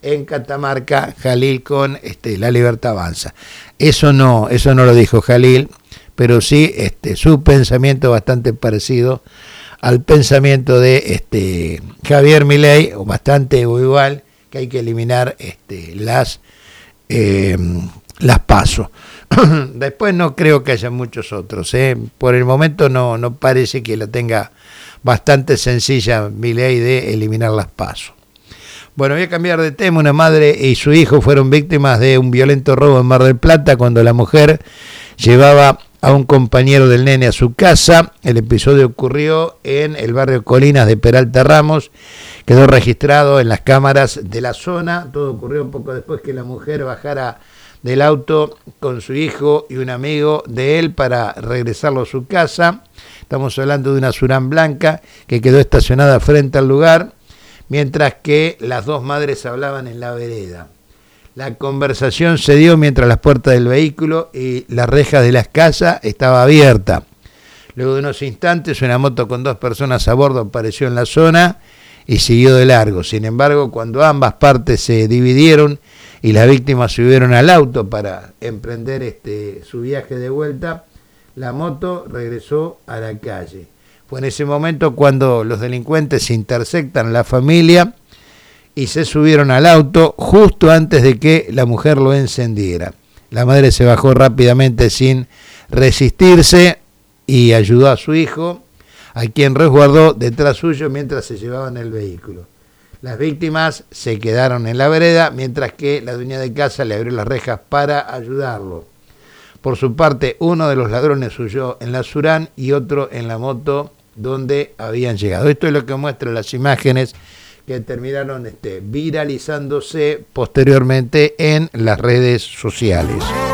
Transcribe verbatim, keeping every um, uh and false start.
en Catamarca, Jalil con este, La Libertad Avanza. Eso no, eso no lo dijo Jalil, pero sí este, su pensamiento bastante parecido al pensamiento de este, Javier Milei, o bastante o igual, que hay que eliminar este, las, eh, las PASO. Después no creo que haya muchos otros, ¿eh? Por el momento no, no parece que la tenga bastante sencilla Milei de eliminar las PASO. Bueno, voy a cambiar de tema. Una madre y su hijo fueron víctimas de un violento robo en Mar del Plata cuando la mujer llevaba a un compañero del nene a su casa. El episodio ocurrió en el barrio Colinas de Peralta Ramos. Quedó registrado en las cámaras de la zona. Todo ocurrió un poco después que la mujer bajara del auto con su hijo y un amigo de él para regresarlo a su casa. Estamos hablando de una Surán blanca que quedó estacionada frente al lugar, mientras que las dos madres hablaban en la vereda. La conversación se dio mientras las puertas del vehículo y las rejas de las casas estaba abierta. Luego de unos instantes, una moto con dos personas a bordo apareció en la zona y siguió de largo. Sin embargo, cuando ambas partes se dividieron y las víctimas subieron al auto para emprender este, su viaje de vuelta, la moto regresó a la calle. Fue en ese momento cuando los delincuentes intersectan a la familia y se subieron al auto justo antes de que la mujer lo encendiera. La madre se bajó rápidamente sin resistirse y ayudó a su hijo, a quien resguardó detrás suyo mientras se llevaban el vehículo. Las víctimas se quedaron en la vereda, mientras que la dueña de casa le abrió las rejas para ayudarlo. Por su parte, uno de los ladrones huyó en la Surán y otro en la moto donde habían llegado. Esto es lo que muestran las imágenes que terminaron este, viralizándose posteriormente en las redes sociales.